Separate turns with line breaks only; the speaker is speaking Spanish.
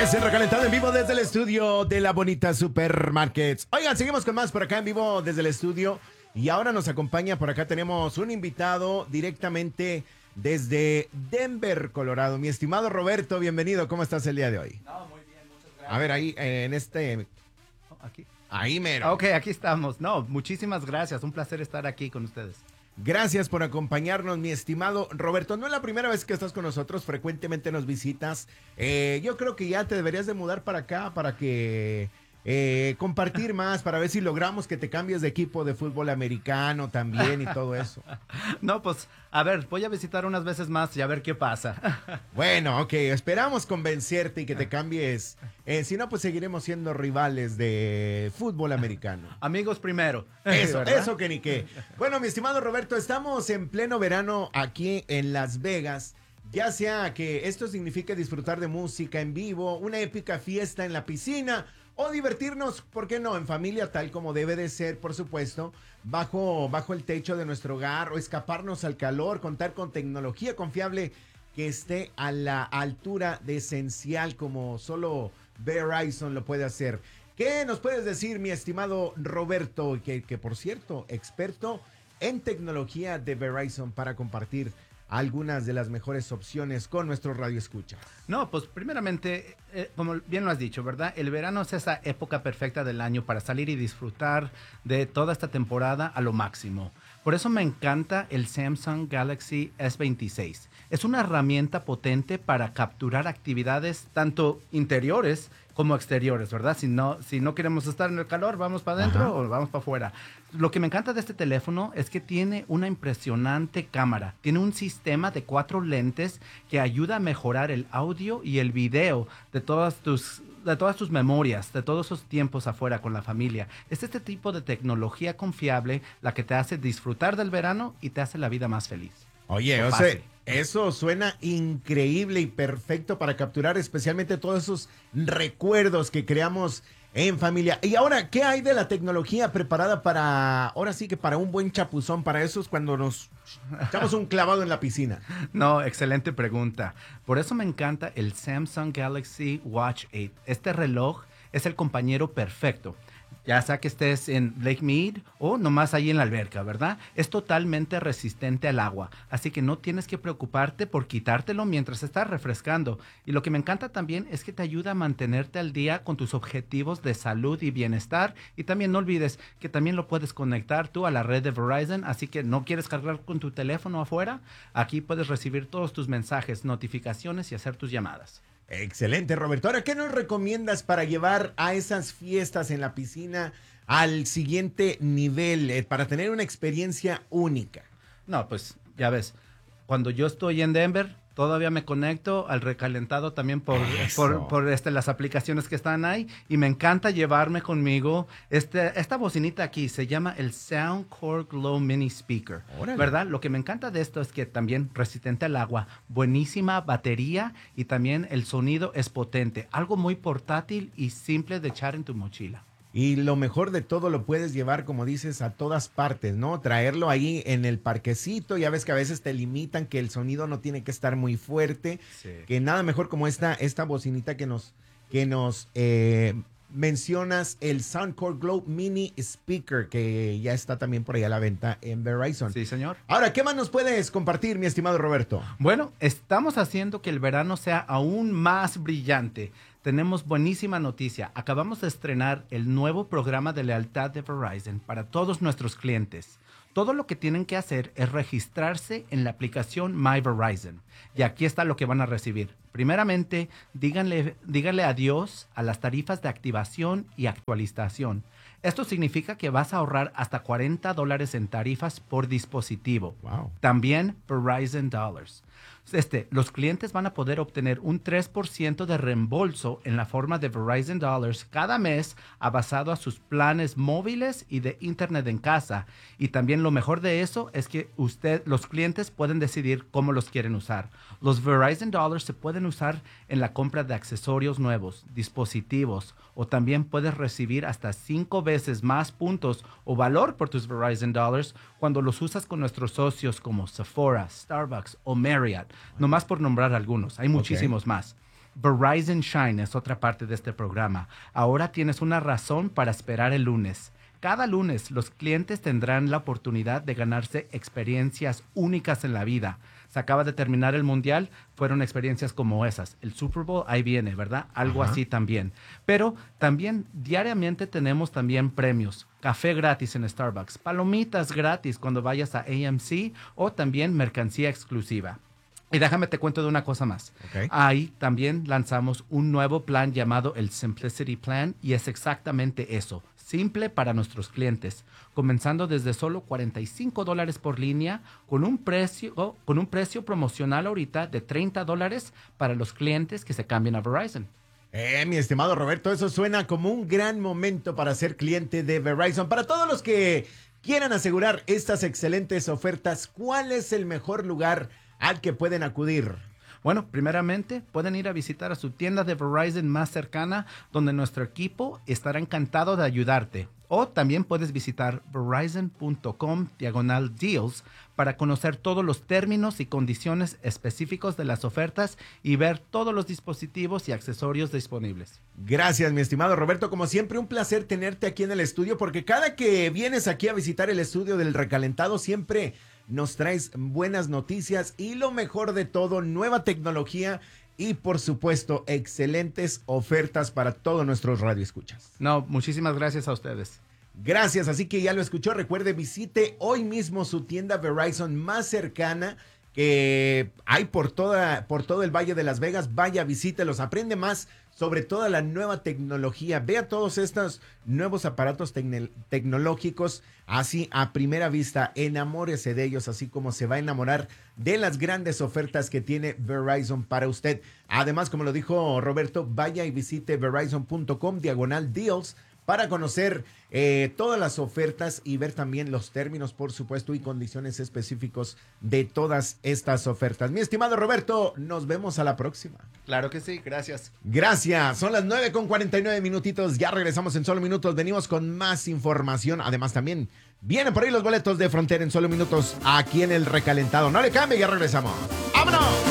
Estás en Recalentado en vivo desde el estudio de la bonita Supermarkets. Oigan, seguimos con más por acá en vivo desde el estudio. Y ahora nos acompaña, por acá tenemos un invitado directamente desde Denver, Colorado. Mi estimado Roberto, bienvenido. ¿Cómo estás el día de hoy?
No, muy bien, muchas gracias.
A ver, ahí en este...
Aquí.
Ahí mero.
Ok, aquí estamos. No, muchísimas gracias. Un placer estar aquí con ustedes.
Gracias por acompañarnos, mi estimado Roberto. No es la primera vez que estás con nosotros, frecuentemente nos visitas. Yo creo que ya te deberías de mudar para acá para que compartir más, para ver si logramos que te cambies de equipo de fútbol americano también y todo eso.
No, pues, a ver, voy a visitar unas veces más y a ver qué pasa.
Bueno, ok, esperamos convencerte y que te cambies. Si no, pues seguiremos siendo rivales de fútbol americano.
Amigos primero.
Eso,
¿verdad?
eso que ni qué. Bueno, mi estimado Roberto, estamos en pleno verano aquí en Las Vegas. Ya sea que esto signifique disfrutar de música en vivo, una épica fiesta en la piscina o divertirnos, ¿por qué no? En familia, tal como debe de ser, por supuesto, bajo el techo de nuestro hogar o escaparnos al calor, contar con tecnología confiable que esté a la altura de esencial como solo Verizon lo puede hacer. ¿Qué nos puedes decir, mi estimado Roberto, que por cierto, experto en tecnología de Verizon para compartir algunas de las mejores opciones con nuestro radio escucha?
No, pues primeramente, como bien lo has dicho, ¿verdad? El verano es esa época perfecta del año para salir y disfrutar de toda esta temporada a lo máximo. Por eso me encanta el Samsung Galaxy S26. Es una herramienta potente para capturar actividades tanto interiores como exteriores, ¿verdad? Si no queremos estar en el calor, vamos para adentro o vamos para afuera. Lo que me encanta de este teléfono es que tiene una impresionante cámara. Tiene un sistema de 4 lentes que ayuda a mejorar el audio y el video de todas tus memorias, de todos esos tiempos afuera con la familia. Es este tipo de tecnología confiable la que te hace disfrutar del verano y te hace la vida más feliz.
Oye, o sea, eso suena increíble y perfecto para capturar especialmente todos esos recuerdos que creamos en familia. Y ahora, ¿qué hay de la tecnología preparada para, ahora sí que para un buen chapuzón, para esos cuando nos echamos un clavado en la piscina?
No, excelente pregunta. Por eso me encanta el Samsung Galaxy Watch 8. Este reloj es el compañero perfecto. Ya sea que estés en Lake Mead o nomás ahí en la alberca, ¿verdad? Es totalmente resistente al agua, así que no tienes que preocuparte por quitártelo mientras estás refrescando. Y lo que me encanta también es que te ayuda a mantenerte al día con tus objetivos de salud y bienestar. Y también no olvides que también lo puedes conectar tú a la red de Verizon, así que no quieres cargar con tu teléfono afuera. Aquí puedes recibir todos tus mensajes, notificaciones y hacer tus llamadas.
Excelente, Roberto. Ahora, ¿qué nos recomiendas para llevar a esas fiestas en la piscina al siguiente nivel, para tener una experiencia única?
No, pues ya ves, cuando yo estoy en Denver, todavía me conecto al recalentado también por las aplicaciones que están ahí y me encanta llevarme conmigo esta bocinita aquí, se llama el Soundcore Glow Mini Speaker. Órale. ¿Verdad? Lo que me encanta de esto es que también resistente al agua, buenísima batería y también el sonido es potente, algo muy portátil y simple de echar en tu mochila.
Y lo mejor de todo, lo puedes llevar, como dices, a todas partes, ¿no? Traerlo ahí en el parquecito. Ya ves que a veces te limitan, que el sonido no tiene que estar muy fuerte. Sí. Que nada mejor como esta bocinita que nos mencionas, el Soundcore Glow Mini Speaker, que ya está también por ahí a la venta en Verizon.
Sí, señor.
Ahora, ¿qué más nos puedes compartir, mi estimado Roberto?
Bueno, estamos haciendo que el verano sea aún más brillante. Tenemos buenísima noticia. Acabamos de estrenar el nuevo programa de lealtad de Verizon para todos nuestros clientes. Todo lo que tienen que hacer es registrarse en la aplicación My Verizon. Y aquí está lo que van a recibir. Primeramente, díganle adiós a las tarifas de activación y actualización. Esto significa que vas a ahorrar hasta $40 en tarifas por dispositivo. Wow. También Verizon Dollars. Los clientes van a poder obtener un 3% de reembolso en la forma de Verizon Dollars cada mes basado a sus planes móviles y de internet en casa. Y también lo mejor de eso es que los clientes pueden decidir cómo los quieren usar. Los Verizon Dollars se pueden usar en la compra de accesorios nuevos, dispositivos, o también puedes recibir hasta 5 veces más puntos o valor por tus Verizon Dollars cuando los usas con nuestros socios como Sephora, Starbucks o Marriott, nomás por nombrar algunos. Hay muchísimos más. Verizon Shine es otra parte de este programa. Ahora tienes una razón para esperar el lunes. Cada lunes los clientes tendrán la oportunidad de ganarse experiencias únicas en la vida. Se acaba de terminar el Mundial, fueron experiencias como esas. El Super Bowl, ahí viene, ¿verdad? Algo así también. Pero también diariamente tenemos también premios. Café gratis en Starbucks, palomitas gratis cuando vayas a AMC o también mercancía exclusiva. Y déjame te cuento de una cosa más.
Okay.
Ahí también lanzamos un nuevo plan llamado el Simplicity Plan y es exactamente eso. Simple para nuestros clientes, comenzando desde solo $45 por línea con un precio promocional ahorita de $30 para los clientes que se cambien a Verizon.
Mi estimado Roberto, eso suena como un gran momento para ser cliente de Verizon. Para todos los que quieran asegurar estas excelentes ofertas, ¿cuál es el mejor lugar al que pueden acudir?
Bueno, primeramente pueden ir a visitar a su tienda de Verizon más cercana, donde nuestro equipo estará encantado de ayudarte. O también puedes visitar verizon.com/deals para conocer todos los términos y condiciones específicos de las ofertas y ver todos los dispositivos y accesorios disponibles.
Gracias, mi estimado Roberto. Como siempre, un placer tenerte aquí en el estudio, porque cada que vienes aquí a visitar el estudio del Recalentado, siempre nos traes buenas noticias y lo mejor de todo, nueva tecnología y por supuesto excelentes ofertas para todos nuestros radioescuchas.
No, muchísimas gracias a ustedes.
Gracias, así que ya lo escuchó. Recuerde, visite hoy mismo su tienda Verizon más cercana que hay por todo el Valle de Las Vegas. Vaya, visítelos, aprende más sobre toda la nueva tecnología. Vea todos estos nuevos aparatos tecnológicos así a primera vista. Enamórese de ellos, así como se va a enamorar de las grandes ofertas que tiene Verizon para usted. Además, como lo dijo Roberto, vaya y visite verizon.com/deals para conocer todas las ofertas y ver también los términos, por supuesto, y condiciones específicos de todas estas ofertas. Mi estimado Roberto, nos vemos a la próxima.
Claro que sí, gracias.
Gracias, son las 9:49 minutitos, ya regresamos en solo minutos, venimos con más información, además también vienen por ahí los boletos de Frontera en solo minutos aquí en el Recalentado. No le cambie, ya regresamos. ¡Vámonos!